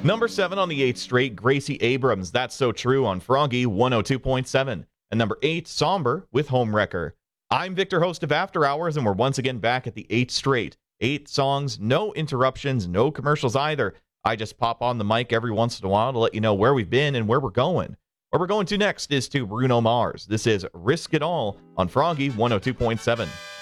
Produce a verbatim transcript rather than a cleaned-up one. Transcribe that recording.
Number seven on the eighth straight, Gracie Abrams, That's So True on Froggy one oh two point seven. And number eight, Somber with Homewrecker. I'm Victor, host of After Hours, and we're once again back at the eighth straight. Eight songs, no interruptions, no commercials either. I just pop on the mic every once in a while to let you know where we've been and where we're going. Where we're going to next is to Bruno Mars. This is Risk It All on Froggy one oh two point seven.